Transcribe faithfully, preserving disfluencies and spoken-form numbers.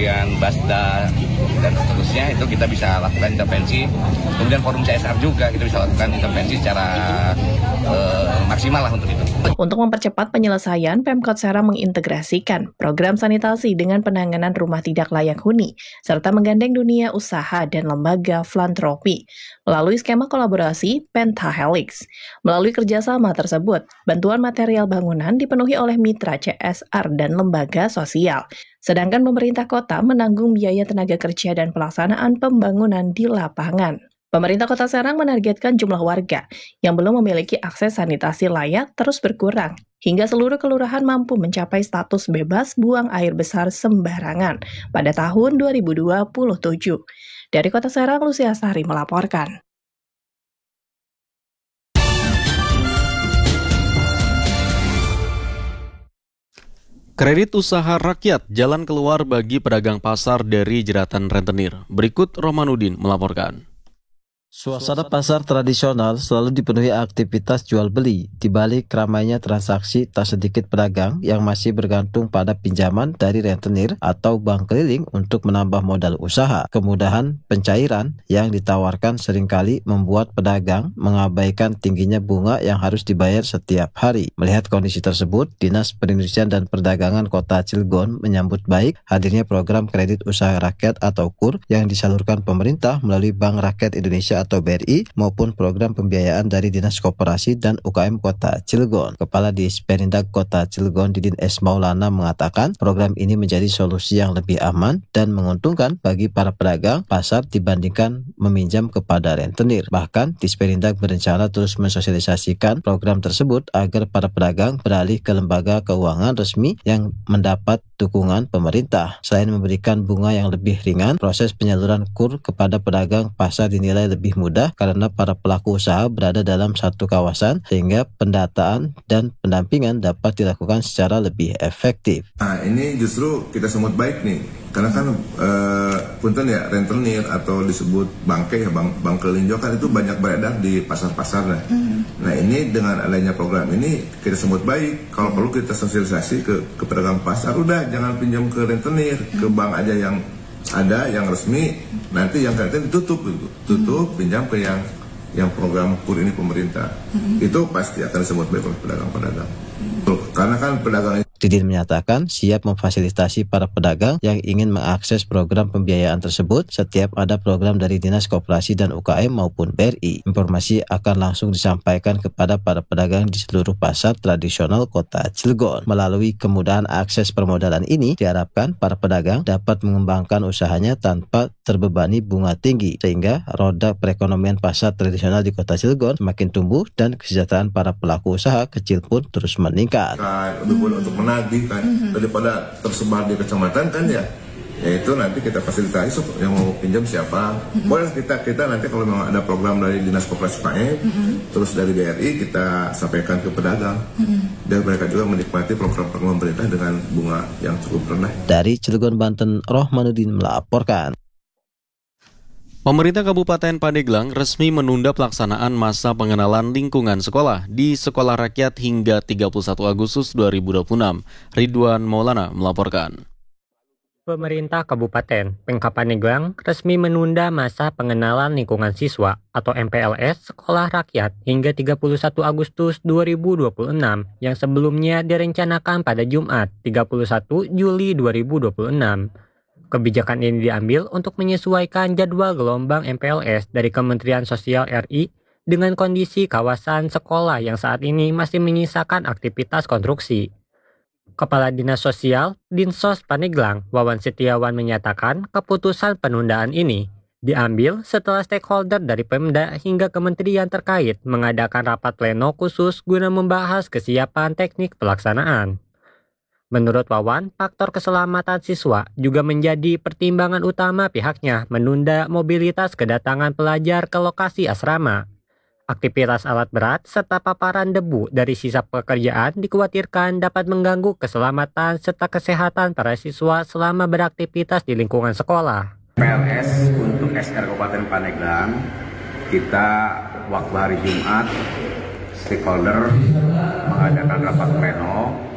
kemudian Basda dan seterusnya, itu kita bisa lakukan intervensi. Kemudian forum C S R juga kita bisa lakukan intervensi secara uh, maksimal lah untuk itu. Untuk mempercepat penyelesaian, Pemkot Serang mengintegrasikan program sanitasi dengan penanganan rumah tidak layak huni, serta menggandeng dunia usaha dan lembaga filantropi melalui skema kolaborasi Pentahelix. Melalui kerjasama tersebut, bantuan material bangunan dipenuhi oleh mitra C S R dan lembaga sosial, sedangkan pemerintah kota menanggung biaya tenaga kerja dan pelaksanaan pembangunan di lapangan. Pemerintah Kota Serang menargetkan jumlah warga yang belum memiliki akses sanitasi layak terus berkurang, hingga seluruh kelurahan mampu mencapai status bebas buang air besar sembarangan pada tahun dua ribu dua puluh tujuh. Dari Kota Serang, Lucia Sari melaporkan. Kredit usaha rakyat jalan keluar bagi pedagang pasar dari jeratan rentenir. Berikut Romanudin melaporkan. Suasana pasar tradisional selalu dipenuhi aktivitas jual beli. Di balik ramainya transaksi, tak sedikit pedagang yang masih bergantung pada pinjaman dari rentenir atau bank keliling untuk menambah modal usaha. Kemudahan pencairan yang ditawarkan seringkali membuat pedagang mengabaikan tingginya bunga yang harus dibayar setiap hari. Melihat kondisi tersebut, Dinas Perindustrian dan Perdagangan Kota Cilegon menyambut baik hadirnya program kredit usaha rakyat atau K U R yang disalurkan pemerintah melalui Bank Rakyat Indonesia atau B R I maupun program pembiayaan dari Dinas Koperasi dan U K M Kota Cilegon. Kepala Disperindak Kota Cilegon Didin S. Maulana mengatakan program ini menjadi solusi yang lebih aman dan menguntungkan bagi para pedagang pasar dibandingkan meminjam kepada rentenir. Bahkan Disperindak berencana terus mensosialisasikan program tersebut agar para pedagang beralih ke lembaga keuangan resmi yang mendapat dukungan pemerintah. Selain memberikan bunga yang lebih ringan, proses penyaluran K U R kepada pedagang pasar dinilai lebih mudah karena para pelaku usaha berada dalam satu kawasan sehingga pendataan dan pendampingan dapat dilakukan secara lebih efektif. Nah, ini justru kita sambut baik nih, karena kan uh, punten ya rentenir atau disebut bangke ya bank, bank keliling kan itu banyak beredar di pasar-pasar. Nah. Hmm. nah ini dengan adanya program ini kita sambut baik. Kalau perlu kita sosialisasi ke, ke pedagang pasar, udah jangan pinjam ke rentenir, hmm. ke bank aja yang ada yang resmi, nanti yang kredit ditutup gitu. Tutup, pinjam ke yang yang program K U R ini pemerintah. Mm-hmm. Itu pasti akan disebut baik oleh pedagang-pedagang. Mm-hmm. Karena kan pedagang Didin menyatakan siap memfasilitasi para pedagang yang ingin mengakses program pembiayaan tersebut setiap ada program dari Dinas Koperasi dan U K M maupun B R I. Informasi akan langsung disampaikan kepada para pedagang di seluruh pasar tradisional Kota Cilegon. Melalui kemudahan akses permodalan ini, diharapkan para pedagang dapat mengembangkan usahanya tanpa terbebani bunga tinggi, sehingga roda perekonomian pasar tradisional di Kota Cilegon semakin tumbuh dan kesejahteraan para pelaku usaha kecil pun terus meningkat. Untuk menagih kan, mm-hmm. daripada tersebar di kecamatan kan ya, yaitu nanti kita fasilitasi yang mau pinjam siapa. Mm-hmm. Boleh kita kita nanti kalau memang ada program dari Dinas Koperasi U K M, mm-hmm. terus dari B R I kita sampaikan ke pedagang, mm-hmm. dan mereka juga menikmati program-program pemerintah dengan bunga yang cukup rendah. Dari Cilegon, Banten, Rohmanuddin melaporkan. Pemerintah Kabupaten Pandeglang resmi menunda pelaksanaan masa pengenalan lingkungan sekolah di Sekolah Rakyat hingga tiga puluh satu Agustus dua ribu dua puluh enam. Ridwan Maulana melaporkan. Pemerintah Kabupaten Pemkab Pandeglang resmi menunda masa pengenalan lingkungan siswa atau M P L S Sekolah Rakyat hingga tiga puluh satu Agustus dua ribu dua puluh enam yang sebelumnya direncanakan pada Jumat tiga puluh satu Juli dua ribu dua puluh enam. Kebijakan ini diambil untuk menyesuaikan jadwal gelombang M P L S dari Kementerian Sosial R I dengan kondisi kawasan sekolah yang saat ini masih menyisakan aktivitas konstruksi. Kepala Dinas Sosial Dinsos Pandeglang, Wawan Setiawan menyatakan keputusan penundaan ini diambil setelah stakeholder dari Pemda hingga kementerian terkait mengadakan rapat pleno khusus guna membahas kesiapan teknik pelaksanaan. Menurut Wawan, faktor keselamatan siswa juga menjadi pertimbangan utama pihaknya menunda mobilitas kedatangan pelajar ke lokasi asrama. Aktivitas alat berat serta paparan debu dari sisa pekerjaan dikhawatirkan dapat mengganggu keselamatan serta kesehatan para siswa selama beraktivitas di lingkungan sekolah. P L S untuk S R Kabupaten Pandeglang, kita waktu hari Jumat, stakeholder mengadakan rapat pleno